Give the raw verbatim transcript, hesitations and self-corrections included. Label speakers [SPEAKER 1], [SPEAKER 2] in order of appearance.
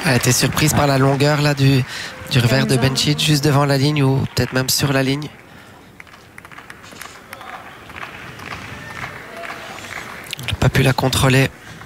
[SPEAKER 1] Elle a été surprise par la longueur là du, du revers de Benčić, juste devant la ligne ou peut-être même sur la ligne. Elle n'a pas pu la contrôler.